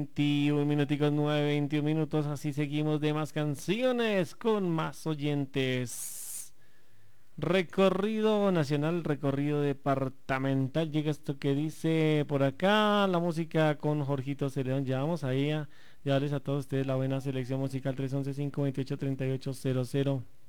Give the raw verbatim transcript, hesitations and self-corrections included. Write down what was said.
veintiún minuticos, nueve, veintiún minutos, así seguimos de más canciones con más oyentes. Recorrido nacional, recorrido departamental, llega esto que dice por acá, la música con Jorgito Celedón. Ya vamos ahí a llevarles a todos ustedes la buena selección musical. Tres once, cinco veintiocho, treinta y ocho cero cero.